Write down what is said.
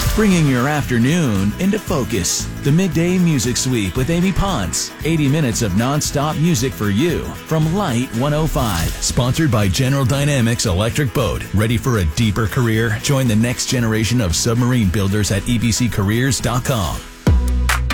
Bringing your afternoon into focus. The Midday Music Sweep with Amy Ponce. 80 minutes of non-stop music for you from Light 105. Sponsored by General Dynamics Electric Boat. Ready for a deeper career? Join the next generation of submarine builders at ebccareers.com.